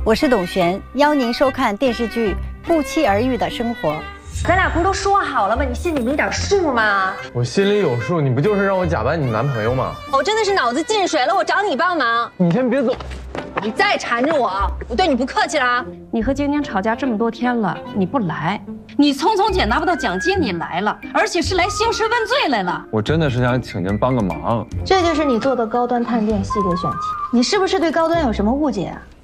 我是董璇，邀您收看电视剧《不期而遇的生活》。 咱俩不是都说好了吗？你心里没点数吗？ 我心里有数，你不就是让我假扮你男朋友吗？ 我真的是脑子进水了，我找你帮忙。 你先别走， 你再缠着我，我对你不客气了啊！ 你和晶晶吵架这么多天了，你不来，你匆匆姐拿不到奖金，你来了，而且是来兴师问罪来了。 我真的是想请您帮个忙。 这就是你做的高端探店系列选题，你是不是对高端有什么误解啊？